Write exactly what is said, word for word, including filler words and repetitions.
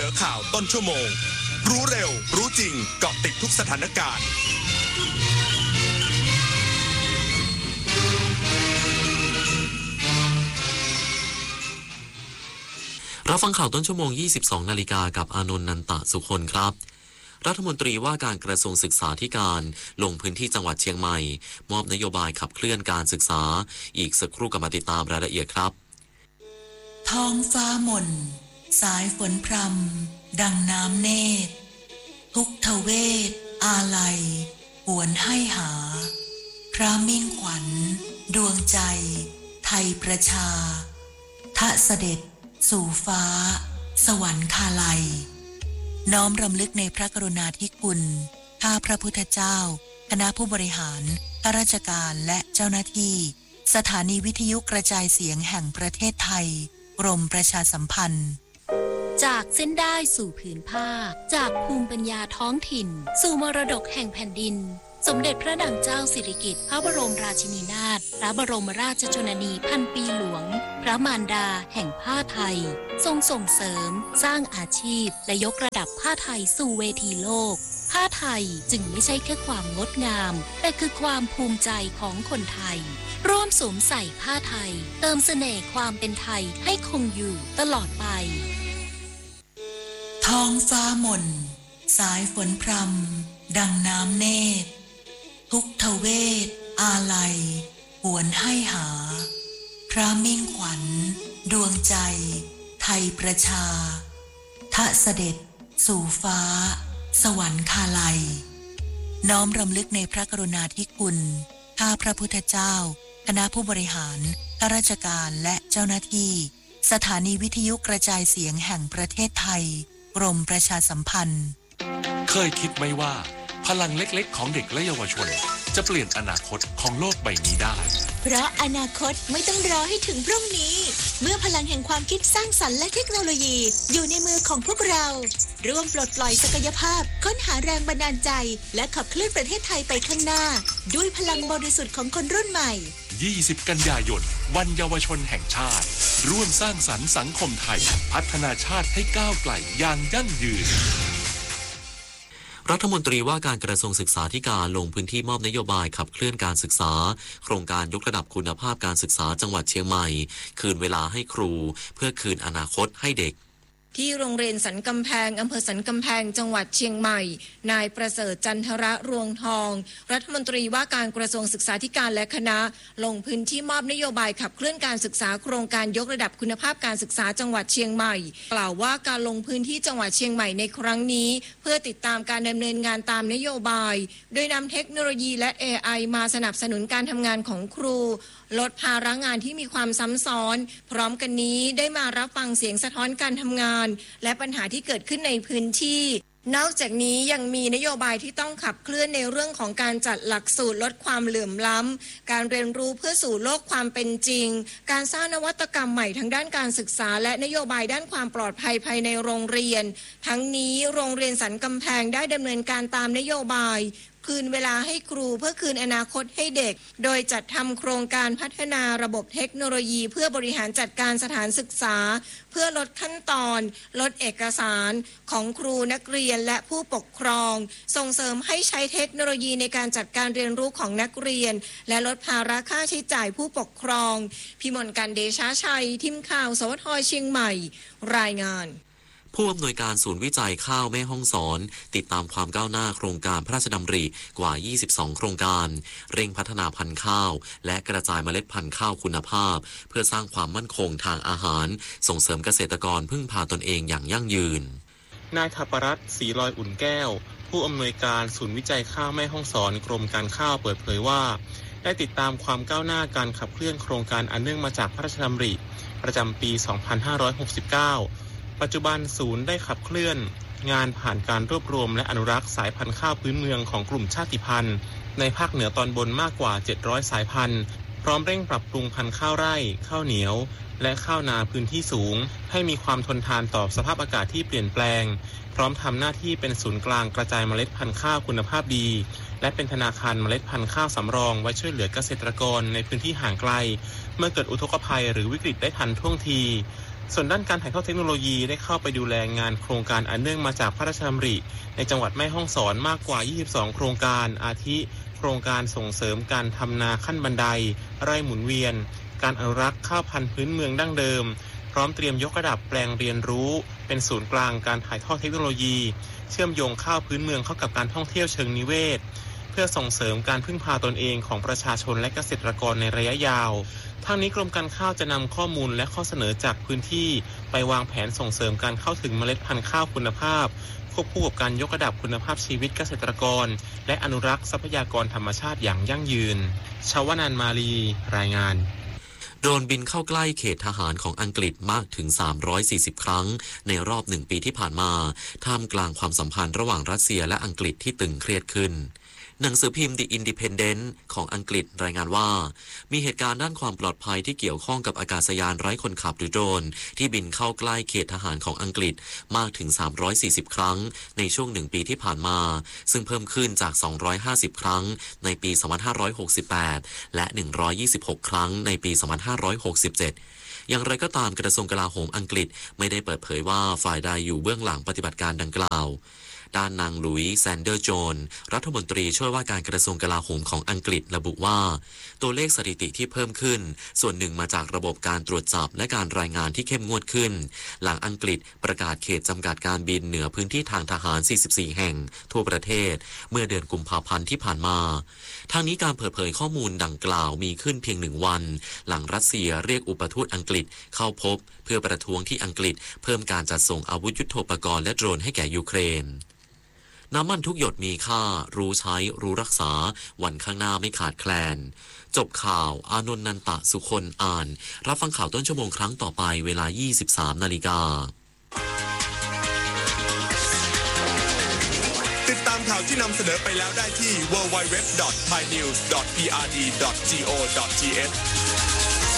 อข่าวต้นชั่วโมงรู้เร็วรู้จริงเกาะติดทุกสถานการณ์รับฟังข่าวต้นชั่วโมง ยี่สิบสอง นาฬิกากับอานนท์ นันตะสุคนครับรัฐมนตรีว่าการกระทรวงศึกษาธิการลงพื้นที่จังหวัดเชียงใหม่มอบนโยบายขับเคลื่อนการศึกษาอีกสักครู่กับมาติดตามรายละเอียดครับท้องฟ้าหม่นสายฝนพรำดังน้ำเนตรทุกทเวศอาลัยหวนให้หาพระมิ่งขวัญดวงใจไทยประชาทะเสด็จสู่ฟ้าสวรรคาลัยน้อมรำลึกในพระกรุณาธิคุณข้าพระพุทธเจ้าคณะผู้บริหารข้าราชการและเจ้าหน้าที่สถานีวิทยุกระจายเสียงแห่งประเทศไทยกรมประชาสัมพันธ์จากเส้นได้สู่ผืนผ้าจากภูมิปัญญาท้องถิ่นสู่มรดกแห่งแผ่นดินสมเด็จพระนางเจ้าสิริกิติ์พระบรมราชินีนาถพระบรมราชชนนีพันปีหลวงพระมารดาแห่งผ้าไทยทรงส่งเสริมสร้างอาชีพและยกระดับผ้าไทยสู่เวทีโลกผ้าไทยจึงไม่ใช่แค่ความงดงามแต่คือความภูมิใจของคนไทยร่วมสวมใส่ผ้าไทยเติมเสน่ห์ความเป็นไทยให้คงอยู่ตลอดไปท้องฟ้าหม่นสายฝนพรำดังน้ำเนตรทุกทเวศอาลัยหวนให้หาพระมิ่งขวัญดวงใจไทยประชาทะเสด็จสู่ฟ้าสวรรคาลัยน้อมรำลึกในพระกรุณาธิคุณข้าพระพุทธเจ้าคณะผู้บริหารข้าราชการและเจ้าหน้าที่สถานีวิทยุกระจายเสียงแห่งประเทศไทยกรมประชาสัมพันธ์เคยคิดไหมว่าพลังเล็กๆของเด็กและเยาวชนจะเปลี่ยนอนาคตของโลกใบนี้ได้เพราะอนาคตไม่ต้องรอให้ถึงพรุ่งนี้เมื่อพลังแห่งความคิดสร้างสรรค์และเทคโนโลยีอยู่ในมือของพวกเราร่วมปลดปล่อยศักยภาพค้นหาแรงบันดาลใจและขับเคลื่อนประเทศไทยไปข้างหน้าด้วยพลังบริสุทธิ์ของคนรุ่นใหม่ยี่สิบกันยายนวันเยาวชนแห่งชาติร่วมสร้างสรรค์สังคมไทยพัฒนาชาติให้ก้าวไกลอย่างยั่งยืนรัฐมนตรีว่าการกระทรวงศึกษาธิการลงพื้นที่มอบนโยบายขับเคลื่อนการศึกษาโครงการยกระดับคุณภาพการศึกษาจังหวัดเชียงใหม่คืนเวลาให้ครูเพื่อคืนอนาคตให้เด็กที่โรงเรียนสันกำแพงอำเภอสันกำแพงจังหวัดเชียงใหม่นายประเสริฐจันทระรวงทองรัฐมนตรีว่าการกระทรวงศึกษาธิการและคณะลงพื้นที่มอบนโยบายขับเคลื่อนการศึกษาโครงการยกระดับคุณภาพการศึกษาจังหวัดเชียงใหม่กล่าวว่าการลงพื้นที่จังหวัดเชียงใหม่ในครั้งนี้เพื่อติดตามการดำเนินงานตามนโยบายโดยนำเทคโนโลยีและ เอ ไอ มาสนับสนุนการทำงานของครูลดภาระงานที่มีความซ้ำซ้อนพร้อมกันนี้ได้มารับฟังเสียงสะท้อนการทำงานและปัญหาที่เกิดขึ้นในพื้นที่นอกจากนี้ยังมีนโยบายที่ต้องขับเคลื่อนในเรื่องของการจัดหลักสูตรลดความเหลื่อมล้ำการเรียนรู้เพื่อสู่โลกความเป็นจริงการสร้างนวัตกรรมใหม่ทางด้านการศึกษาและนโยบายด้านความปลอดภัยภายในโรงเรียนทั้งนี้โรงเรียนสันกำแพงได้ดำเนินการตามนโยบายคืนเวลาให้ครูเพื่อคืนอนาคตให้เด็กโดยจัดทำโครงการพัฒนาระบบเทคโนโลยีเพื่อบริหารจัดการสถานศึกษาเพื่อลดขั้นตอนลดเอกสารของครูนักเรียนและผู้ปกครองส่งเสริมให้ใช้เทคโนโลยีในการจัดการเรียนรู้ของนักเรียนและลดภาระค่าใช้จ่ายผู้ปกครองพิมลกันเดชาชัยทีมข่าวสวทเชียงใหม่รายงานผู้อำนวยการศูนย์วิจัยข้าวแม่ฮ่องสอนติดตามความก้าวหน้าโครงการพระราชดำริกว่ายี่สิบสองโครงการเร่งพัฒนาพันธุ์ข้าวและกระจายเมล็ดพันธุ์ข้าวคุณภาพเพื่อสร้างความมั่นคงทางอาหารส่งเสริมเกษตรกรพึ่งพาตนเองอย่างยั่งยืนนายทัปรัตน์ศรีลอยอุ่นแก้วผู้อำนวยการศูนย์วิจัยข้าวแม่ฮ่องสอนกรมการข้าวเปิดเผยว่าได้ติดตามความก้าวหน้าการขับเคลื่อนโครงการอันเนื่องมาจากพระราชดำริประจำปี สองพันห้าร้อยหกสิบเก้าปัจจุบันศูนย์ได้ขับเคลื่อนงานผ่านการรวบรวมและอนุรักษ์สายพันธุ์ข้าวพื้นเมืองของกลุ่มชาติพันธุ์ในภาคเหนือตอนบนมากกว่าเจ็ดร้อยสายพันธุ์พร้อมเร่งปรับปรุงพันธุ์ข้าวไร่ข้าวเหนียวและข้าวนาพื้นที่สูงให้มีความทนทานต่อสภาพอากาศที่เปลี่ยนแปลงพร้อมทำหน้าที่เป็นศูนย์กลางกระจายเมล็ดพันธุ์ข้าวคุณภาพดีและเป็นธนาคารเมล็ดพันธุ์ข้าวสำรองไว้ช่วยเหลือเกษตรกรในพื้นที่ห่างไกลเมื่อเกิดอุทกภัยหรือวิกฤตได้ทันท่วงทีส่วนด้านการถ่ายทอดเทคโนโลยีได้เข้าไปดูแลงานโครงการอันเนื่องมาจากพระราชดำริในจังหวัดแม่ฮ่องสอนมากกว่ายี่สิบสองโครงการอาทิโครงการส่งเสริมการทำนาขั้นบันไดไร่หมุนเวียนการอนุรักษ์ข้าวพันธุ์พื้นเมืองดั้งเดิมพร้อมเตรียมยกระดับแปลงเรียนรู้เป็นศูนย์กลางการถ่ายทอดเทคโนโลยีเชื่อมโยงข้าวพื้นเมืองเข้ากับการท่องเที่ยวเชิงนิเวศเพื่อส่งเสริมการพึ่งพาตนเองของประชาชนและเกษตรกรในระยะยาวทั้งนี้กรมการข้าวจะนำข้อมูลและข้อเสนอจากพื้นที่ไปวางแผนส่งเสริมการเข้าถึงเมล็ดพันธุ์ข้าวคุณภาพควบคู่กับการยกระดับคุณภาพชีวิตเกษตรกรและอนุรักษ์ทรัพยากรธรรมชาติอย่างยั่งยืนชวนันท์มาลีรายงานโดรนบินเข้าใกล้เขตทหารของอังกฤษมากถึงสามร้อยสี่สิบครั้งในรอบหนึ่งปีที่ผ่านมาท่ามกลางความสัมพันธ์ระหว่างรัสเซียและอังกฤษที่ตึงเครียดขึ้นหนังสือพิมพ์ The Independent ของอังกฤษรายงานว่ามีเหตุการณ์ด้านความปลอดภัยที่เกี่ยวข้องกับอากาศยานไร้คนขับหรือโดรนที่บินเข้าใกล้เขตทหารของอังกฤษมากถึงสามร้อยสี่สิบครั้งในช่วงหนึ่งปีที่ผ่านมาซึ่งเพิ่มขึ้นจากสองร้อยห้าสิบครั้งในปีสองพันห้าร้อยหกสิบแปดและหนึ่งร้อยยี่สิบหกครั้งในปีสองพันห้าร้อยหกสิบเจ็ดอย่างไรก็ตามกระทรวงกลาโหมอังกฤษไม่ได้เปิดเผยว่าฝ่ายใดอยู่เบื้องหลังปฏิบัติการดังกล่าวด้านนางหลุยส์แซนเดอร์โจนรัฐมนตรีช่วยว่าการกระทรวงกลาโหมของอังกฤษระบุว่าตัวเลขสถิติที่เพิ่มขึ้นส่วนหนึ่งมาจากระบบการตรวจจับและการรายงานที่เข้มงวดขึ้นหลังอังกฤษประกาศเขตจำกัดการบินเหนือพื้นที่ทางทหารสี่สิบสี่แห่งทั่วประเทศเมื่อเดือนกุมภาพันธ์ที่ผ่านมาทางนี้การเปิดเผยข้อมูลดังกล่าวมีขึ้นเพียงหนึ่งวันหลังรัสเซียเรียกอุปทูตอังกฤษเข้าพบเพื่อประท้วงที่อังกฤษเพิ่มการจัดส่งอาวุธยุทโธปกรณ์และโดรนให้แก่ยูเครนน้ำมันทุกหยดมีค่ารู้ใช้รู้รักษาวันข้างหน้าไม่ขาดแคลนจบข่าวอานนท์นันตะสุคนอ่านรับฟังข่าวต้นชั่วโมงครั้งต่อไปเวลา ยี่สิบสาม นาฬิกาติดตามข่าวที่นำเสนอไปแล้วได้ที่ ดับเบิลยู ดับเบิลยู ดับเบิลยู ดอท ไทยนิวส์ ดอท พี อาร์ ดี ดอท โก ดอท ที เอช